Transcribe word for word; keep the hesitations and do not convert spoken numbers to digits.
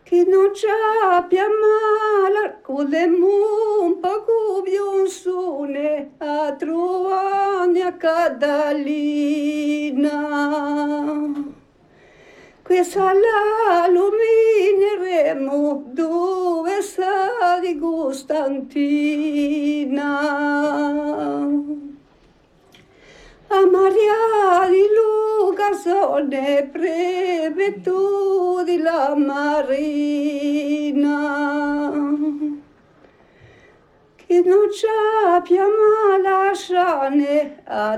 che non ci abbia male, con le mumpa cubion sune a trovare a Cadalina. Questa la illumineremo dove sta di Costantina. A Maria di Luca sono prefetto di la Marina, che non ci abbia lasciare a